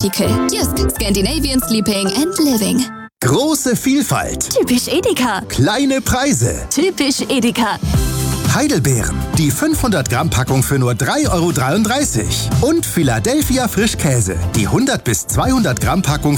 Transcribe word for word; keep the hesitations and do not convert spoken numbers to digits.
Artikel. Jysk, Scandinavian Sleeping and Living. Große Vielfalt. Typisch Edeka. Kleine Preise. Typisch Edeka. Heidelbeeren. Die fünfhundert Gramm Packung für nur drei Euro dreiunddreißig. Und Philadelphia Frischkäse. Die hundert bis zweihundert Gramm Packung